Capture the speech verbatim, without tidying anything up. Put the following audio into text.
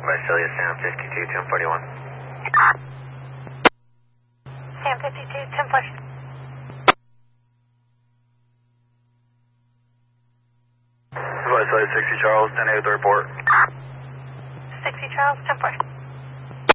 Visalia, Sam fifty-two, ten forty-one. Sam fifty-two, ten push. Visalia, sixty Charles, ten eight with the report. sixty Charles, ten push.